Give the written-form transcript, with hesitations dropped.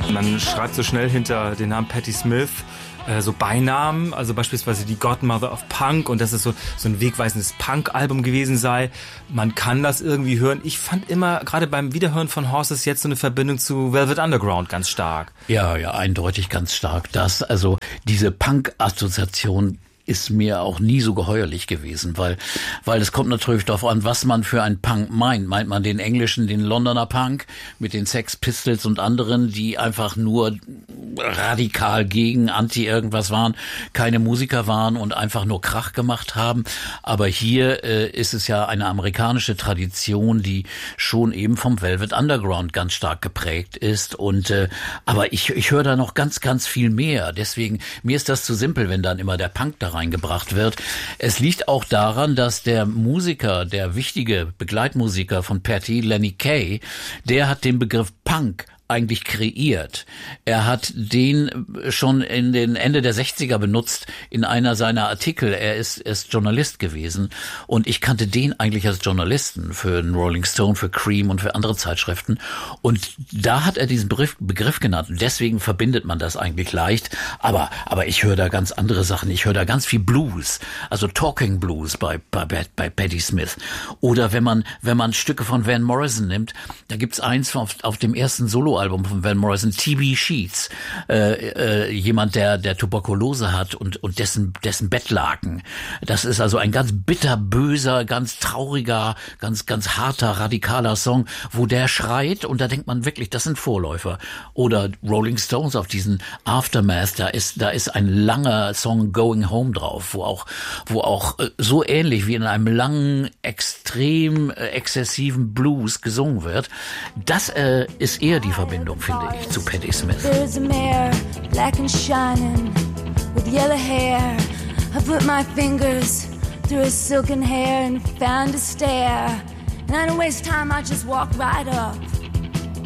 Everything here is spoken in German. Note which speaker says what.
Speaker 1: Man schreibt so schnell hinter den Namen Patti Smith so Beinamen, also beispielsweise die Godmother of Punk und dass es so ein wegweisendes Punk-Album gewesen sei. Man kann das irgendwie hören. Ich fand immer, gerade beim Wiederhören von Horses, jetzt so eine Verbindung zu Velvet Underground ganz stark.
Speaker 2: Ja, eindeutig ganz stark. Also diese Punk-Assoziation ist mir auch nie so geheuerlich gewesen, weil es kommt natürlich darauf an, was man für einen Punk meint. Meint man den englischen, den Londoner Punk mit den Sex Pistols und anderen, die einfach nur radikal gegen Anti irgendwas waren, keine Musiker waren und einfach nur Krach gemacht haben. Aber hier ist es ja eine amerikanische Tradition, die schon eben vom Velvet Underground ganz stark geprägt ist. Und aber ich höre da noch ganz, ganz viel mehr. Deswegen, mir ist das zu simpel, wenn dann immer der Punk da reingebracht wird. Es liegt auch daran, dass der Musiker, der wichtige Begleitmusiker von Patti, Lenny Kaye, der hat den Begriff Punk eigentlich kreiert. Er hat den schon in den Ende der 60er benutzt in einer seiner Artikel. Er ist Journalist gewesen und ich kannte den eigentlich als Journalisten für den Rolling Stone, für Cream und für andere Zeitschriften. Und da hat er diesen Begriff genannt und deswegen verbindet man das eigentlich leicht. Aber ich höre da ganz andere Sachen. Ich höre da ganz viel Blues, also Talking Blues bei Patti Smith. Oder wenn man Stücke von Van Morrison nimmt, da gibt's eins auf dem ersten Soloalbum von Van Morrison, TB Sheets, jemand, der Tuberkulose hat und dessen Bettlaken. Das ist also ein ganz bitterböser, ganz trauriger, ganz harter, radikaler Song, wo der schreit und da denkt man wirklich, das sind Vorläufer. Oder Rolling Stones auf diesen Aftermath, da ist ein langer Song Going Home drauf, wo auch so ähnlich wie in einem langen, extrem exzessiven Blues gesungen wird. Das ist eher die Verbindung, finde ich, zu Patti Smith.
Speaker 3: There's a mare, black and shining, with yellow hair. I put my fingers through her silken hair and found a stair. And I don't waste time, I just walk right up.